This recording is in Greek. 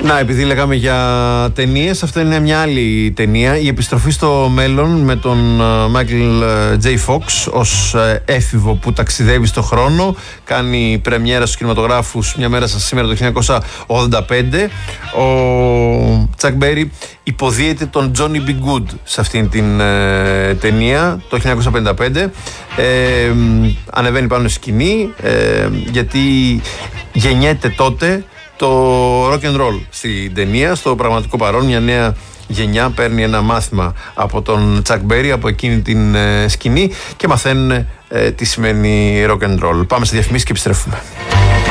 Να, επειδή λέγαμε για ταινίες, αυτή είναι μια άλλη ταινία. Η επιστροφή στο μέλλον με τον Μάικλ Τζέι Φόξ ως έφηβο που ταξιδεύει στο χρόνο. Κάνει πρεμιέρα στους κινηματογράφους μια μέρα σαν σήμερα το 1985. Ο Τσακ Μπέρι υποδίεται τον Τζόνι Μπι Γκουντ σε αυτήν την ταινία το 1955. Ανεβαίνει πάνω στη σκηνή γιατί γεννιέται τότε το rock and roll στην ταινία. Στο πραγματικό παρόν μια νέα γενιά παίρνει ένα μάθημα από τον Τσακ Μπέρι από εκείνη την σκηνή και μαθαίνουν τι σημαίνει rock and roll. Πάμε σε διαφημίσεις και επιστρέφουμε.